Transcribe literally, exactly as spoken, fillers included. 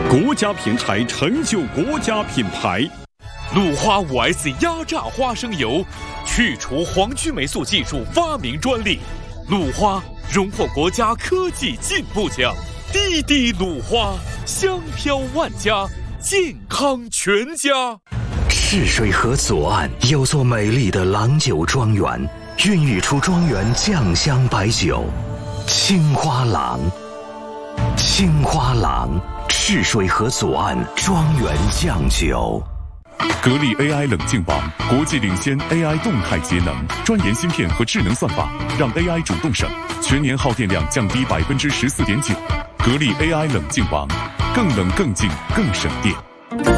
国家品牌成就国家品牌。 鲁花 五 S 压榨花生油，去除黄曲霉素技术发明专利。鲁花荣获国家科技进步奖。滴滴鲁花，香飘万家，健康全家。 赤水河左岸有座美丽的郎酒庄园，孕育出庄园酱香白酒青花郎。青花郎，赤水河左岸庄园酱酒。 格力 A I 冷静网，国际领先 A I 动态节能，专研芯片和智能算法，让 A I 主动省，全年耗电量降低百分之十四点九。格力 A I 冷静网，更冷更静更省电。